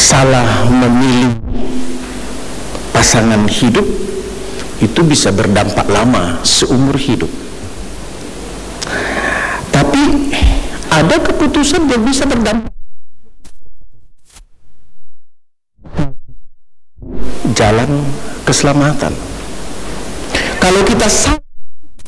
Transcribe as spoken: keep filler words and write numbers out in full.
salah memilih pasangan hidup itu bisa berdampak lama seumur hidup. Tapi ada keputusan yang bisa berdampak jalan keselamatan. Kalau kita